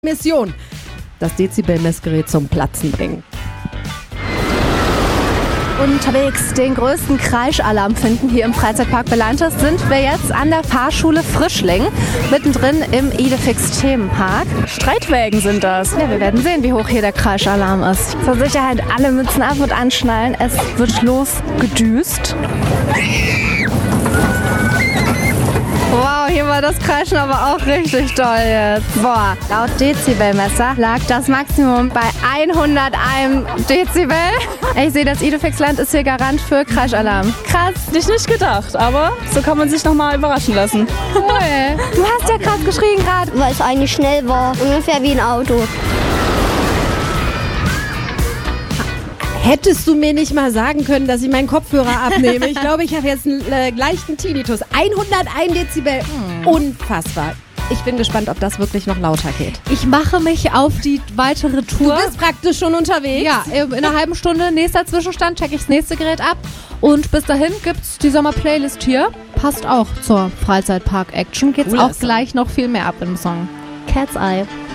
Mission: das Dezibel-Messgerät zum Platzen bringen. Unterwegs den größten Kreischalarm finden hier im Freizeitpark Belantes sind wir jetzt an der Fahrschule Frischling, mittendrin im Idefix-Themenpark. Streitwägen sind das. Ja, wir werden sehen, wie hoch hier der Kreischalarm ist. Zur Sicherheit alle Mützen ab und anschnallen. Es wird losgedüst. Wow, hier war das Kreischen aber auch richtig toll jetzt. Boah, laut Dezibelmesser lag das Maximum bei 101 Dezibel. Ich sehe, das Idefix-Land ist hier Garant für Kreischalarm. Krass. Hätte ich nicht gedacht, aber so kann man sich nochmal überraschen lassen. Cool. Du hast ja krass geschrien gerade. Weil es eigentlich schnell war, ungefähr wie ein Auto. Hättest du mir nicht mal sagen können, dass ich meinen Kopfhörer abnehme? Ich glaube, ich habe jetzt einen leichten Tinnitus. 101 Dezibel. Unfassbar. Ich bin gespannt, ob das wirklich noch lauter geht. Ich mache mich auf die weitere Tour. Du bist praktisch schon unterwegs. Ja, in einer halben Stunde, nächster Zwischenstand, checke ich das nächste Gerät ab. Und bis dahin gibt's die Sommer-Playlist hier. Passt auch zur Freizeitpark-Action. Geht's Cooler auch gleich noch viel mehr ab im Song. Cat's Eye.